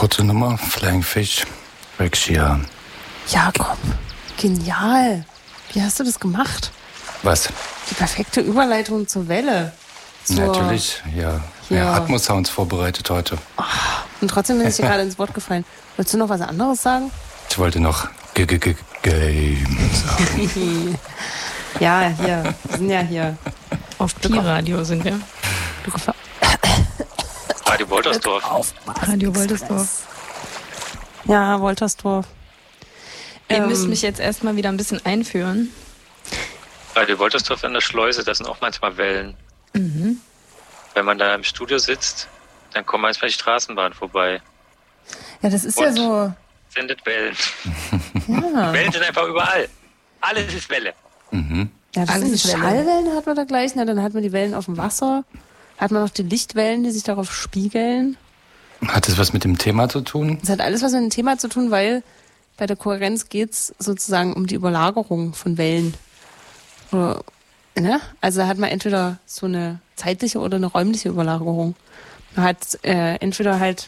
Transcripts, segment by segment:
Kurze Nummer, Flying Fish, Rexia. Ja, komm. Genial. Wie hast du das gemacht? Was? Die perfekte Überleitung zur Welle. Natürlich, ja. Ja. Atmo-Sounds vorbereitet heute. Oh, und trotzdem bin ich dir gerade ins Wort gefallen. Wolltest du noch was anderes sagen? Ich wollte noch Game sagen. Ja, hier. Wir sind ja hier. Auf Pi-Radio sind wir. Radio Woltersdorf. Radio Woltersdorf. Ja, Woltersdorf. Ihr müsst mich jetzt erstmal wieder ein bisschen einführen. Radio Woltersdorf an der Schleuse, da sind auch manchmal Wellen. Mhm. Wenn man da im Studio sitzt, dann kommt manchmal die Straßenbahn vorbei. Ja, das ist Und ja so. sendet Wellen. Ja. Wellen sind einfach überall. Alles ist Welle. Mhm. Ja, das sind Schallwellen hat man da gleich. Na, dann hat man die Wellen auf dem Wasser. Hat man noch die Lichtwellen, die sich darauf spiegeln. Hat das was mit dem Thema zu tun? Das hat alles was mit dem Thema zu tun, weil bei der Kohärenz geht es sozusagen um die Überlagerung von Wellen. Oder, ne? Also da hat man entweder so eine zeitliche oder eine räumliche Überlagerung. Man hat entweder halt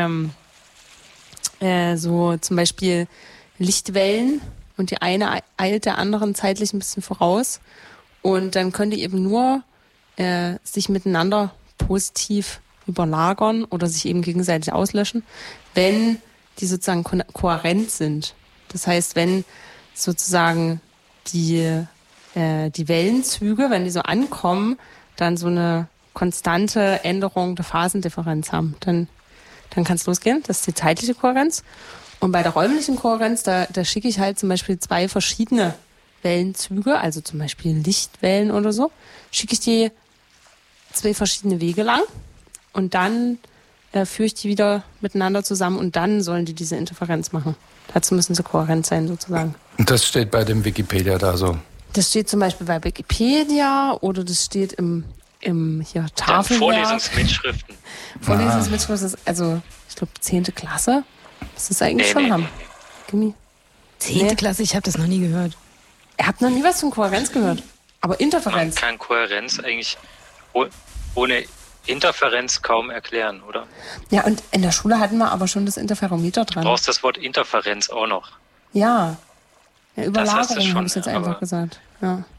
so zum Beispiel Lichtwellen und die eine eilt der anderen zeitlich ein bisschen voraus und dann können die eben nur sich miteinander positiv überlagern oder sich eben gegenseitig auslöschen, wenn die sozusagen kohärent sind. Das heißt, wenn sozusagen die Wellenzüge, wenn die so ankommen, dann so eine konstante Änderung der Phasendifferenz haben. Dann kann es losgehen. Das ist die zeitliche Kohärenz. Und bei der räumlichen Kohärenz, da schicke ich halt zum Beispiel 2 verschiedene Wellenzüge, also zum Beispiel Lichtwellen oder so, schicke ich die 2 verschiedene Wege lang und dann führe ich die wieder miteinander zusammen und dann sollen die diese Interferenz machen. Dazu müssen sie kohärent sein sozusagen. Und das steht bei dem Wikipedia da so? Das steht zum Beispiel bei Wikipedia oder das steht im hier Tafelwerk. Vorlesungsmitschriften. Vorlesungsmitschriften ist also, ich glaube, 10. Klasse. Das ist eigentlich schon haben. Gimmi. 10. Klasse, ich habe das noch nie gehört. Ihr habt noch nie was von Kohärenz gehört. Aber Interferenz. Man kann Kohärenz eigentlich ohne Interferenz kaum erklären, oder? Ja, und in der Schule hatten wir aber schon das Interferometer dran. Du brauchst das Wort Interferenz auch noch. Ja. Überlagerung schon, habe ich jetzt einfach gesagt. Ja.